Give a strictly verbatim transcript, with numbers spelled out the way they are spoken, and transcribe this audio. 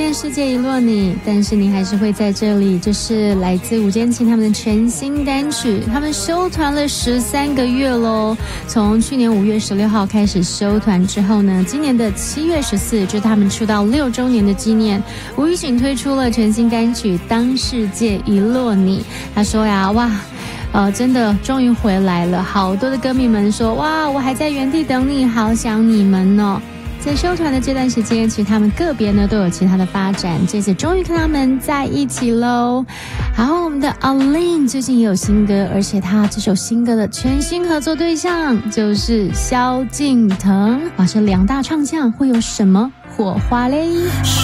念世界遗落你，但是你还是会在这里。这是来自五间琴他们的全新单曲，他们休团了十三个月咯。从去年五月十六号开始休团之后呢，今年的七月十四就是他们出道六周年的纪念，吴宇景推出了全新单曲《当世界遗落你》。他说呀，哇呃，真的终于回来了，好多的歌迷们说，哇，我还在原地等你，好想你们哦。在休团的这段时间，其实他们个别呢都有其他的发展，这次终于看他们在一起喽。好，我们的 A-Lin 最近也有新歌，而且他这首新歌的全新合作对象就是萧敬腾。哇，这两大唱将会有什么火花嘞？